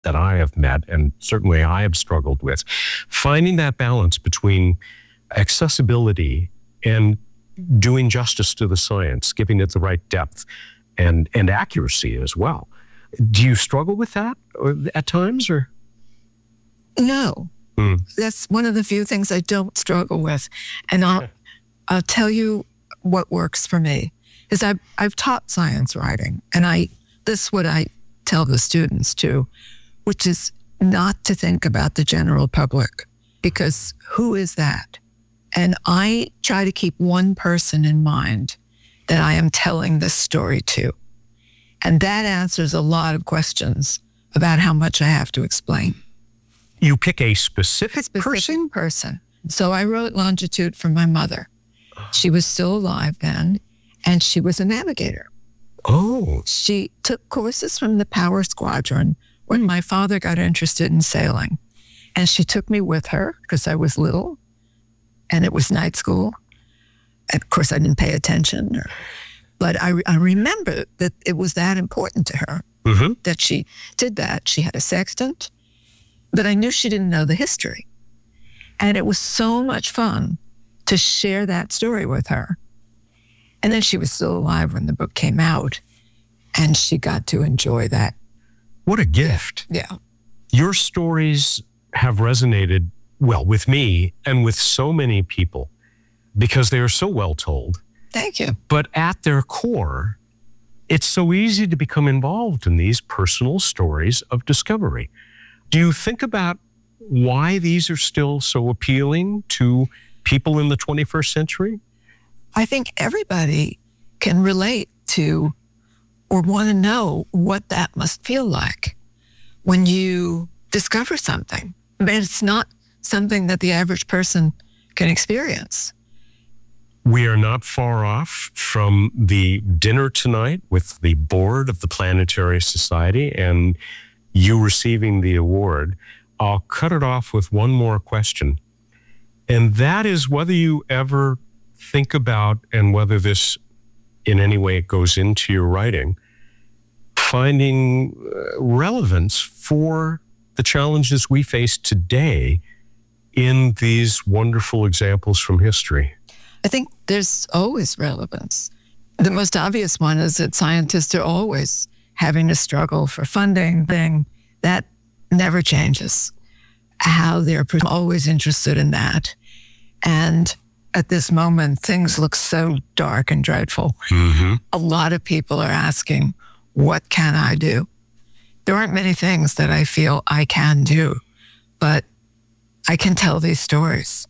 that I have met, and certainly I have struggled with, finding that balance between accessibility and doing justice to the science, giving it the right depth and accuracy as well. Do you struggle with that at times, or? No. That's one of the few things I don't struggle with. And I'll tell you what works for me is I've taught science writing, and this is what I tell the students too, which is not to think about the general public, because who is that? And I try to keep one person in mind that I am telling this story to. And that answers a lot of questions about how much I have to explain. You pick a specific person? So I wrote Longitude for my mother. She was still alive then, and she was a navigator. Oh. She took courses from the Power Squadron when my father got interested in sailing. And she took me with her because I was little, and it was night school. And of course, I didn't pay attention. But I remember that it was that important to her that she did that. She had a sextant, but I knew she didn't know the history. And it was so much fun to share that story with her. And then she was still alive when the book came out, and she got to enjoy that. What a gift. Yeah. Your stories have resonated, well, with me and with so many people because they are so well told. Thank you. But at their core, it's so easy to become involved in these personal stories of discovery. Do you think about why these are still so appealing to people in the 21st century? I think everybody can relate to or want to know what that must feel like when you discover something. But it's not something that the average person can experience. We are not far off from the dinner tonight with the board of the Planetary Society and you receiving the award. I'll cut it off with one more question. And that is whether you ever think about, and whether this in any way goes into your writing, finding relevance for the challenges we face today in these wonderful examples from history. I think there's always relevance. The most obvious one is that scientists are always having to struggle for funding. That never changes. How they're always interested in that. And at this moment, things look so dark and dreadful. A lot of people are asking, what can I do? There aren't many things that I feel I can do, but I can tell these stories.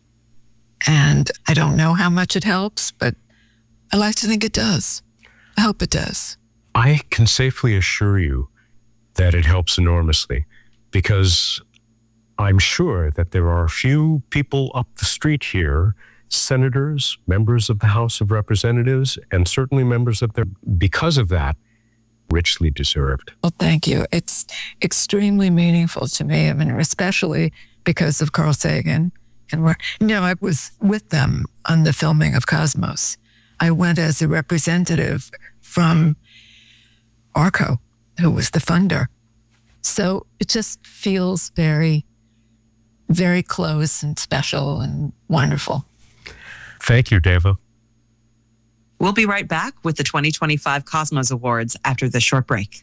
And I don't know how much it helps, but I like to think it does. I hope it does. I can safely assure you that it helps enormously, because I'm sure that there are a few people up the street here, senators, members of the House of Representatives, and certainly members of their, because of that, richly deserved. Well, thank you. It's extremely meaningful to me. I mean, especially because of Carl Sagan. And I was with them on the filming of Cosmos. I went as a representative from ARCO, who was the funder. So it just feels very, very close and special and wonderful. Thank you, Dava. We'll be right back with the 2025 Cosmos Awards after this short break.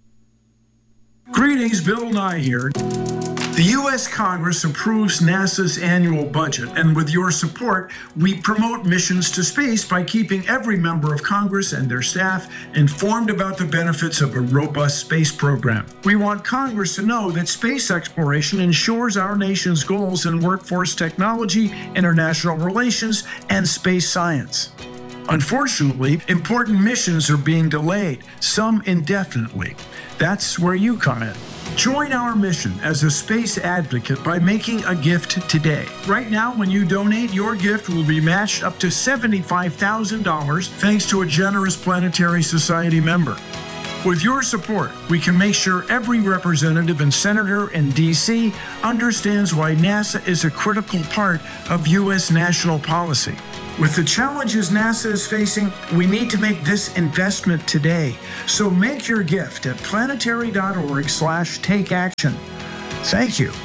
Greetings, Bill Nye here. The U.S. Congress approves NASA's annual budget, and with your support, we promote missions to space by keeping every member of Congress and their staff informed about the benefits of a robust space program. We want Congress to know that space exploration ensures our nation's goals in workforce technology, international relations, and space science. Unfortunately, important missions are being delayed, some indefinitely. That's where you come in. Join our mission as a space advocate by making a gift today. Right now, when you donate, your gift will be matched up to $75,000 thanks to a generous Planetary Society member. With your support, we can make sure every representative and senator in D.C. understands why NASA is a critical part of U.S. national policy. With the challenges NASA is facing, we need to make this investment today. So make your gift at planetary.org/takeaction. Thank you.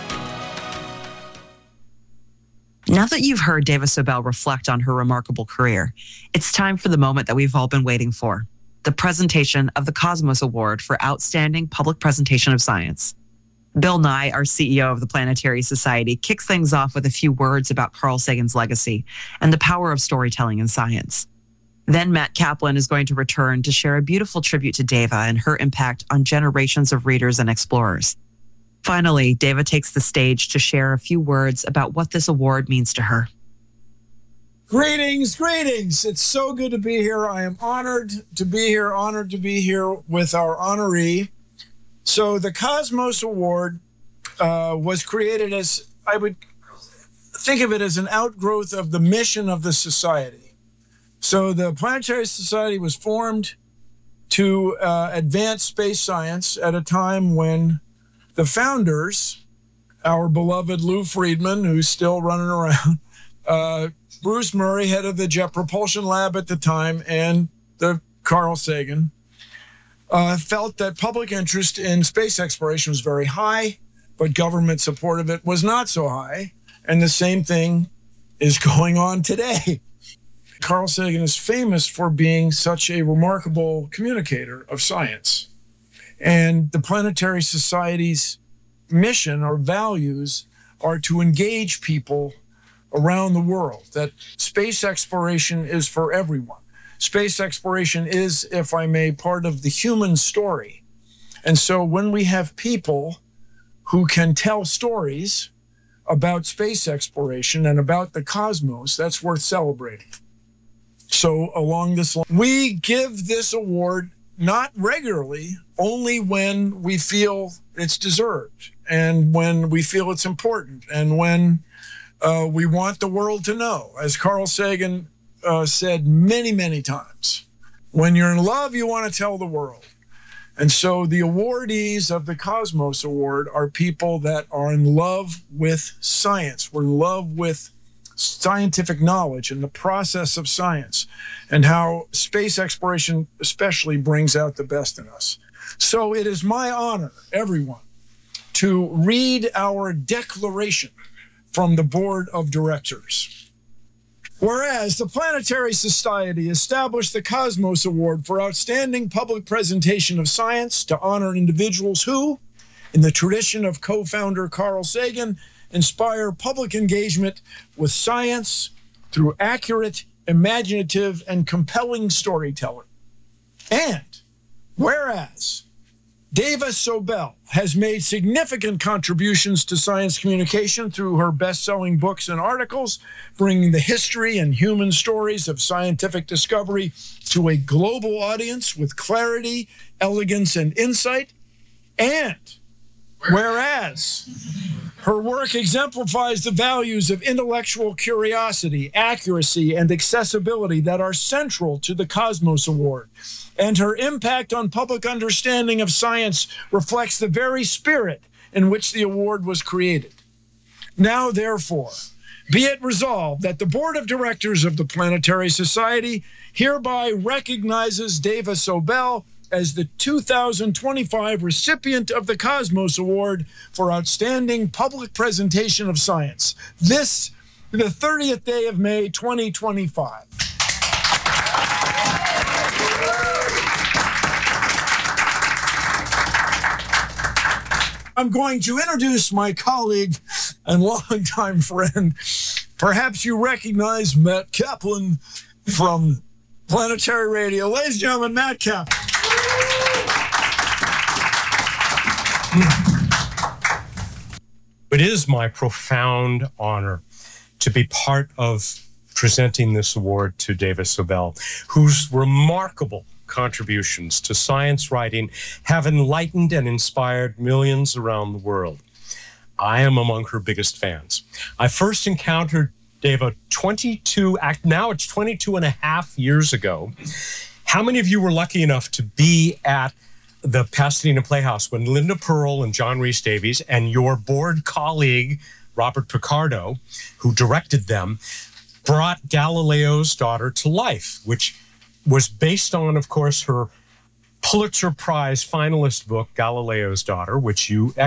Now that you've heard Dava Sobel reflect on her remarkable career, it's time for the moment that we've all been waiting for, the presentation of the Cosmos Award for Outstanding Public Presentation of Science. Bill Nye, our CEO of the Planetary Society, kicks things off with a few words about Carl Sagan's legacy and the power of storytelling in science. Then Matt Kaplan is going to return to share a beautiful tribute to Dava and her impact on generations of readers and explorers. Finally, Dava takes the stage to share a few words about what this award means to her. Greetings, greetings. It's so good to be here. I am honored to be here with our honoree. So the Cosmos Award was created as, I would think of it as an outgrowth of the mission of the society. So the Planetary Society was formed to advance space science at a time when the founders, our beloved Lou Friedman, who's still running around, Bruce Murray, head of the Jet Propulsion Lab at the time, and the Carl Sagan, felt that public interest in space exploration was very high, but government support of it was not so high. And the same thing is going on today. Carl Sagan is famous for being such a remarkable communicator of science. And the Planetary Society's mission or values are to engage people around the world, that space exploration is for everyone. Space exploration is, if I may, part of the human story. And so when we have people who can tell stories about space exploration and about the cosmos, that's worth celebrating. So along this line, we give this award not regularly, only when we feel it's deserved and when we feel it's important and when we want the world to know. As Carl Sagan said many, many times, when you're in love, you want to tell the world. And so the awardees of the Cosmos Award are people that are in love with science. We're in love with scientific knowledge and the process of science and how space exploration especially brings out the best in us. So it is my honor, everyone, to read our declaration from the Board of Directors. Whereas the Planetary Society established the Cosmos Award for Outstanding Public Presentation of Science to honor individuals who, in the tradition of co-founder Carl Sagan, inspire public engagement with science through accurate, imaginative, and compelling storytelling. And whereas Dava Sobel has made significant contributions to science communication through her best-selling books and articles, bringing the history and human stories of scientific discovery to a global audience with clarity, elegance, and insight. And whereas her work exemplifies the values of intellectual curiosity, accuracy, and accessibility that are central to the Cosmos Award, and her impact on public understanding of science reflects the very spirit in which the award was created. Now, therefore, be it resolved that the Board of Directors of the Planetary Society hereby recognizes Dava Sobel as the 2025 recipient of the Cosmos Award for Outstanding Public Presentation of Science. This, the 30th day of May, 2025. I'm going to introduce my colleague and longtime friend. Perhaps you recognize Matt Kaplan from Planetary Radio. Ladies and gentlemen, Matt Kaplan. It is my profound honor to be part of presenting this award to Dava Sobel, whose remarkable contributions to science writing have enlightened and inspired millions around the world. I am among her biggest fans. I first encountered Dava 22 and a half years ago How many of you were lucky enough to be at the Pasadena Playhouse when Linda Pearl and John Rhys Davies and your board colleague, Robert Picardo, who directed them, brought Galileo's Daughter to life, which was based on, of course, her Pulitzer Prize finalist book, Galileo's Daughter, which you